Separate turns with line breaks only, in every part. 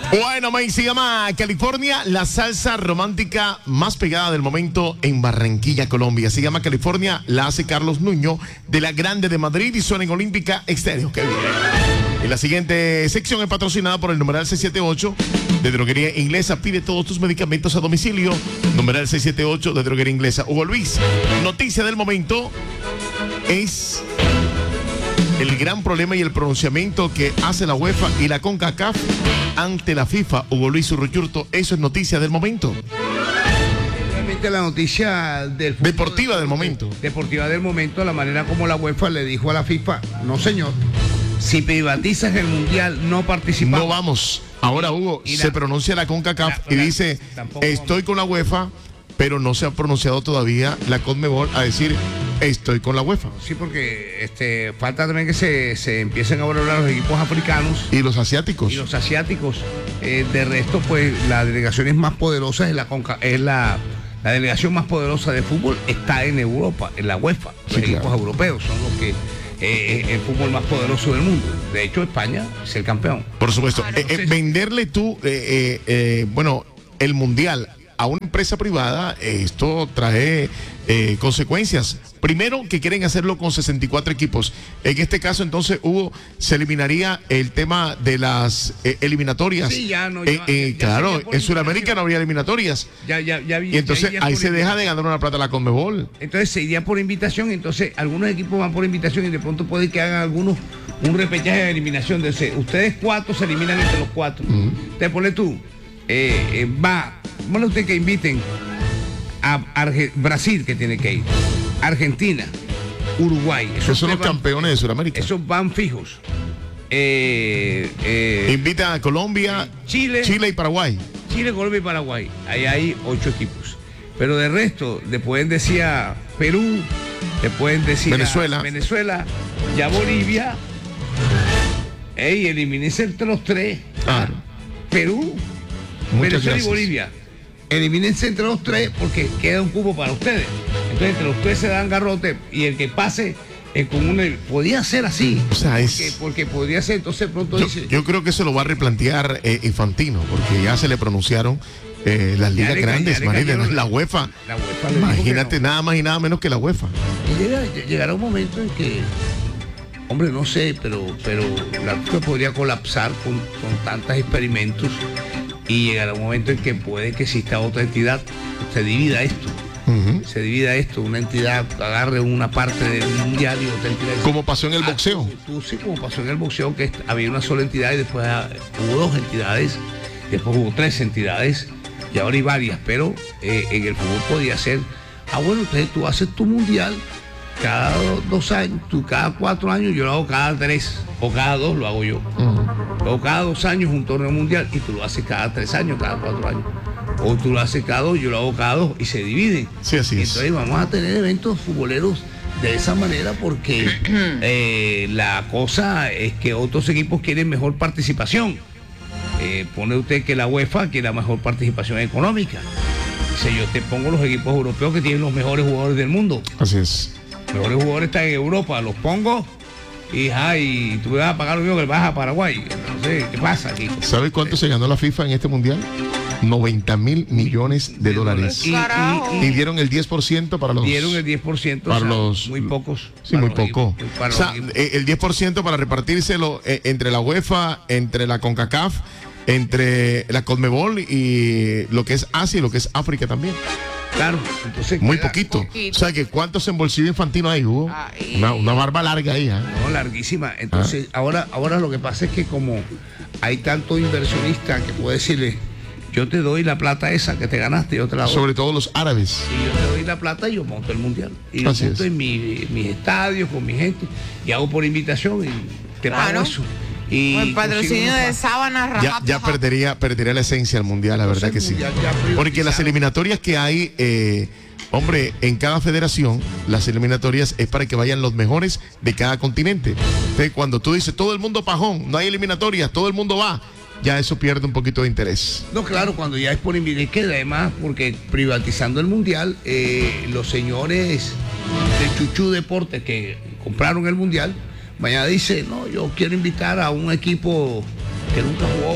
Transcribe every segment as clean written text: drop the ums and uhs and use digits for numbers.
Bueno, May, se llama California, la salsa romántica más pegada del momento en Barranquilla, Colombia. Se llama California, la hace Carlos Nuño de la Grande de Madrid y suena en Olímpica Estéreo. ¡Qué bien! Y la siguiente sección es patrocinada por el numeral 678 de Droguería Inglesa. Pide todos tus medicamentos a domicilio. Numeral 678 de Droguería Inglesa. Hugo Luis, noticia del momento es el gran problema y el pronunciamiento que hace la UEFA y la CONCACAF ante la FIFA. Hugo Luis Urruchurto, eso es noticia del momento.
Realmente la noticia del fútbol,
deportiva del momento.
Deportiva del momento, la manera como la UEFA le dijo a la FIFA, no señor, si privatizas el Mundial no participamos.
No vamos. Ahora Hugo, se pronuncia la CONCACAF y dice, estoy con la UEFA, pero no se ha pronunciado todavía la CONMEBOL a decir, estoy con la UEFA.
Sí, porque falta también que se empiecen a valorar los equipos africanos.
Y los asiáticos.
De resto, pues, las delegaciones más poderosas la delegación más poderosa de fútbol está en Europa, en la UEFA. Los equipos europeos son los que el fútbol más poderoso del mundo. De hecho, España es el campeón.
Por supuesto. Venderle tú, el Mundial a una empresa privada, esto trae consecuencias. Primero, que quieren hacerlo con 64 equipos. En este caso, entonces, Hugo, se eliminaría el tema de las eliminatorias.
Sí, ya no.
Claro, en Sudamérica no habría eliminatorias. Y entonces ahí se deja de ganar una plata la CONMEBOL.
Entonces se iría por invitación. Entonces, algunos equipos van por invitación y de pronto puede que hagan algunos un repechaje de eliminación. Entonces, ustedes 4 se eliminan entre los 4. Te pones tú. Bueno, usted que inviten a Brasil, que tiene que ir, Argentina, Uruguay.
Esos son los campeones de Sudamérica.
Esos van fijos.
Invita a Colombia, Chile y Paraguay.
Chile, Colombia y Paraguay. Ahí hay 8 equipos. Pero de resto, le pueden decir a Perú, le pueden decir Venezuela, ya Bolivia. Elimínense entre los 3.
Claro.
Perú, Venezuela y Bolivia. Elimínense entre los 3 porque queda un cupo para ustedes. Entonces entre los 3 se dan garrote y el que pase es con una. Podía ser así.
O sea,
porque podría ser, entonces pronto dice.
Yo creo que se lo va a replantear Infantino, porque ya se le pronunciaron las ligas grandes, la UEFA. Imagínate, nada más y nada menos que la UEFA.
Y llegará un momento en que, hombre, no sé, pero la FIFA podría colapsar con tantos experimentos. Y llegará un momento en que puede que exista otra entidad, se divida esto, una entidad agarre una parte del mundial y otra entidad.
Como pasó en el boxeo.
Sí, como pasó en el boxeo, que había una sola entidad y después hubo 2 entidades, después hubo 3 entidades y ahora hay varias, pero en el fútbol podía ser, bueno, entonces tú haces tu mundial cada 2 años, tú cada 4 años, yo lo hago cada 3 o cada 2 lo hago yo. O cada 2 años un torneo mundial y tú lo haces cada 3 años, cada 4 años. O tú lo haces cada 2, yo lo hago cada 2 y se dividen.
Sí, así es.
Entonces vamos a tener eventos futboleros de esa manera porque la cosa es que otros equipos quieren mejor participación. Pone usted que la UEFA quiere la mejor participación económica. Dice, yo te pongo los equipos europeos que tienen los mejores jugadores del mundo.
Así es.
Los mejores jugadores están en Europa, los pongo. Y tú me vas a pagar lo mismo que vas a Paraguay. No sé, ¿qué pasa aquí?
¿Sabes cuánto se ganó la FIFA en este mundial? 90.000 millones de dólares. Y dieron el 10% para los.
Dieron el 10%
para los.
Muy pocos.
Sí, muy poco. O sea, el 10% para repartírselo entre la UEFA, entre la CONCACAF, entre la CONMEBOL y lo que es Asia y lo que es África también.
Claro, entonces
muy poquito. O sea, que ¿cuánto se embolsilló Infantino ahí, Hugo? Una barba larga ahí,
No, larguísima. Entonces, ahora lo que pasa es que como hay tanto inversionista que puede decirle, yo te doy la plata esa que te ganaste, yo te la doy.
Sobre todo los árabes.
Y yo te doy la plata y yo monto el mundial. Y yo monto en mis estadios con mi gente y hago por invitación y te pago eso.
Y el patrocinio de sábanas,
ya perdería la esencia del mundial, la verdad que sí. Porque las eliminatorias que hay, hombre, en cada federación, las eliminatorias es para que vayan los mejores de cada continente. Entonces, cuando tú dices todo el mundo pajón, no hay eliminatorias, todo el mundo va, ya eso pierde un poquito de interés.
No, claro, cuando ya es por invitación, que además, porque privatizando el mundial, los señores de Chuchu Deportes que compraron el mundial, mañana dice, no, yo quiero invitar a un equipo que nunca jugó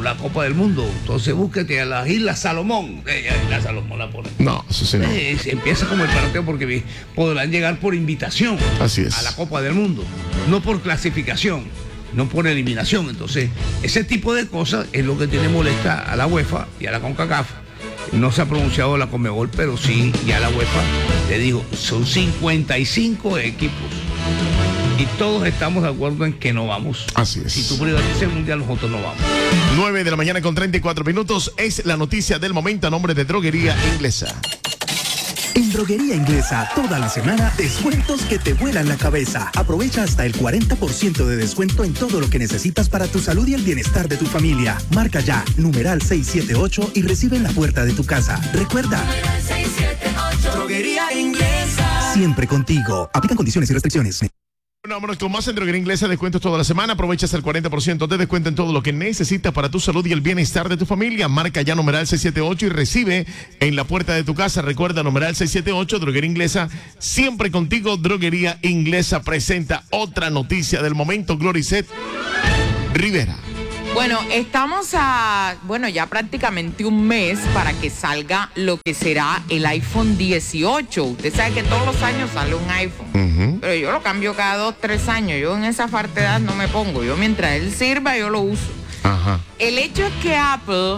la Copa del Mundo. Entonces búsquete a las Islas Salomón. La Salomón la pone.
No, eso sí no.
Empieza como el paroteo porque podrán llegar por invitación.
Así es.
A la Copa del Mundo. No por clasificación, no por eliminación. Entonces, ese tipo de cosas es lo que tiene molesta a la UEFA y a la CONCACAF. No se ha pronunciado la Conmebol, pero sí, ya la UEFA le dijo, son 55 equipos. Y todos estamos de acuerdo en que no vamos.
Así es.
Si tú privatizas el mundial, nosotros no vamos.
9 de la mañana con 34 minutos. Es la noticia del momento a nombre de Droguería Inglesa.
En Droguería Inglesa, toda la semana, descuentos que te vuelan la cabeza. Aprovecha hasta el 40% de descuento en todo lo que necesitas para tu salud y el bienestar de tu familia. Marca ya, numeral 678 y recibe en la puerta de tu casa. Recuerda,
678. Droguería Inglesa.
Siempre contigo. Aplican condiciones y restricciones.
Bueno, vámonos con más en Droguería Inglesa, descuentos toda la semana. Aprovechas el 40% de descuento en todo lo que necesitas para tu salud y el bienestar de tu familia. Marca ya numeral 678 y recibe en la puerta de tu casa. Recuerda, numeral 678, Droguería Inglesa, siempre contigo. Droguería Inglesa presenta otra noticia del momento. Gloricet Rivera.
Bueno, estamos ya prácticamente un mes para que salga lo que será el iPhone 18. Usted sabe que todos los años sale un iPhone, pero yo lo cambio cada 2, 3 años. Yo en esa falsedad no me pongo. Yo mientras él sirva, yo lo uso.
Ajá.
El hecho es que Apple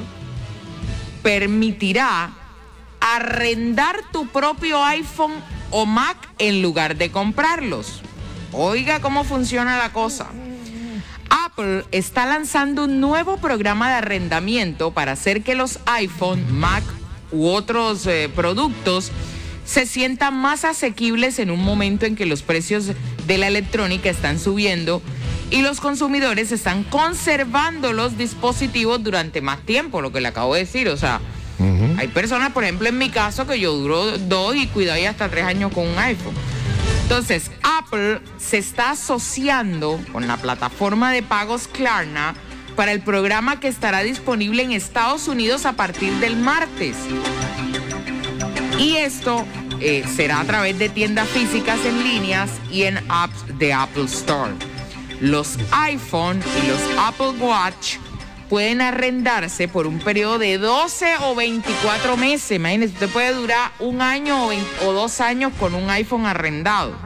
permitirá arrendar tu propio iPhone o Mac en lugar de comprarlos. Oiga cómo funciona la cosa. Apple está lanzando un nuevo programa de arrendamiento para hacer que los iPhone, Mac u otros productos se sientan más asequibles en un momento en que los precios de la electrónica están subiendo y los consumidores están conservando los dispositivos durante más tiempo, lo que le acabo de decir. O sea, hay personas, por ejemplo, en mi caso, que yo duro 2 y cuidado y hasta 3 años con un iPhone. Entonces, Apple se está asociando con la plataforma de pagos Klarna para el programa que estará disponible en Estados Unidos a partir del martes. Y esto será a través de tiendas físicas en líneas y en apps de Apple Store. Los iPhone y los Apple Watch pueden arrendarse por un periodo de 12 o 24 meses. Imagínense, usted puede durar 1 año o 2 años con un iPhone arrendado.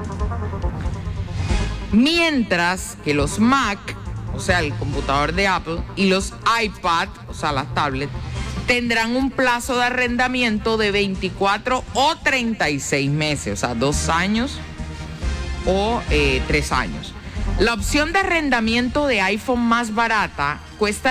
Mientras que los Mac, o sea, el computador de Apple, y los iPad, o sea, las tablets, tendrán un plazo de arrendamiento de 24 o 36 meses, o sea, 2 años o 3 años. La opción de arrendamiento de iPhone más barata cuesta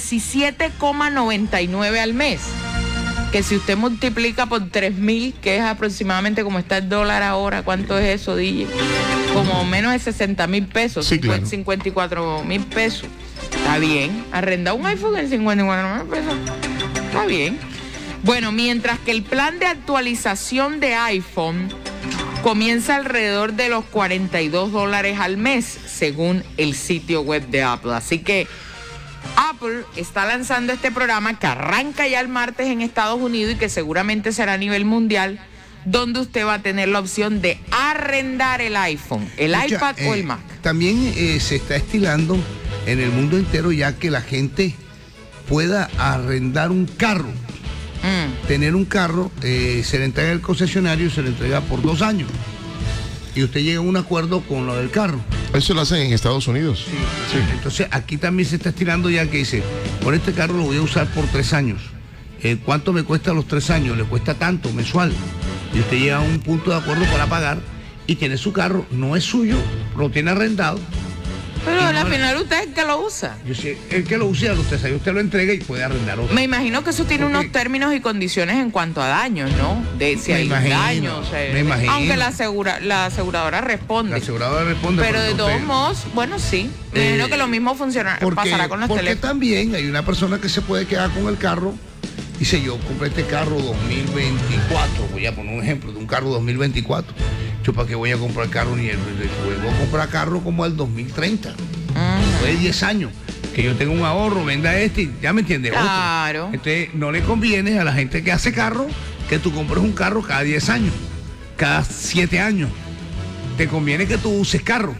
$17,99 al mes, que si usted multiplica por 3,000, que es aproximadamente como está el dólar ahora, ¿cuánto es eso, DJ? Como menos de 60,000 pesos,
sí, claro.
54,000 pesos. Está bien, arrendar un iPhone en 54,000 pesos, está bien. Bueno, mientras que el plan de actualización de iPhone comienza alrededor de los $42 al mes, según el sitio web de Apple. Así que Apple está lanzando este programa que arranca ya el martes en Estados Unidos y que seguramente será a nivel mundial, donde usted va a tener la opción de arrendar el iPhone, el iPad o el Mac.
También se está estilando en el mundo entero ya que la gente pueda arrendar un carro. Tener un carro, se le entrega al concesionario y se le entrega por 2 años. Y usted llega a un acuerdo con lo del carro.
Eso lo hacen en Estados Unidos.
Sí. Entonces aquí también se está estirando ya que dice, con este carro lo voy a usar por 3 años. ¿Cuánto me cuesta los 3 años? Le cuesta tanto mensual. Y usted llega a un punto de acuerdo para pagar y tiene su carro, no es suyo, lo tiene arrendado.
Pero al final usted es el que lo usa.
Yo sé, el que lo use, usted lo entrega y puede arrendar otro.
Me imagino que eso tiene unos términos y condiciones en cuanto a daños, ¿no? De si hay daños.
Me imagino.
Aunque la aseguradora responde.
La aseguradora responde.
Pero de todos modos, bueno, sí. Me imagino que lo mismo pasará con los teléfonos.
Porque también hay una persona que se puede quedar con el carro. Dice, yo compré este carro 2024. Voy a poner un ejemplo de un carro 2024. Yo para qué voy a comprar carro ni voy a comprar carro como el 2030. Después de 10 años. Que yo tengo un ahorro, venda y ya me entiende.
Claro.
Otro. Entonces no le conviene a la gente que hace carro que tú compres un carro cada 10 años, cada 7 años. Te conviene que tú uses carro.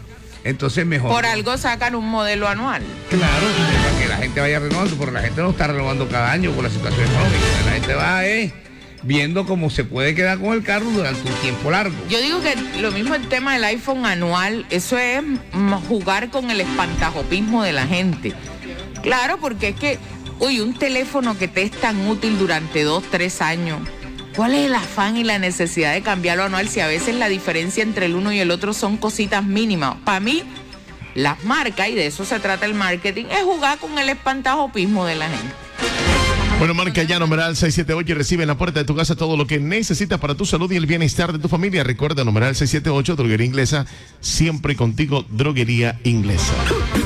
Entonces mejor.
Por algo sacan un modelo anual.
Claro, para que la gente vaya renovando, porque la gente no está renovando cada año por la situación económica. La gente va viendo cómo se puede quedar con el carro durante un tiempo largo.
Yo digo que lo mismo el tema del iPhone anual, eso es jugar con el espantajopismo de la gente. Claro, porque es que, un teléfono que te es tan útil durante 2, 3 años, ¿cuál es el afán y la necesidad de cambiarlo anual si a veces la diferencia entre el uno y el otro son cositas mínimas? Para mí, las marcas, y de eso se trata el marketing, es jugar con el espantajopismo de la gente.
Bueno, marca ya numeral 678 y recibe en la puerta de tu casa todo lo que necesitas para tu salud y el bienestar de tu familia. Recuerda, numeral 678, Droguería Inglesa, siempre contigo, Droguería Inglesa.